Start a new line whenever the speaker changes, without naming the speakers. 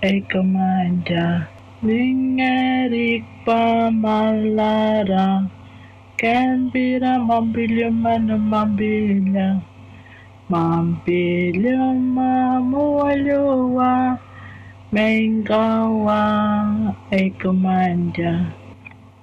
ay kumanda. Ningerik pamalara, can be the mambilium and the mambilia. Mambilium mamualua, mengawa ay kumanda.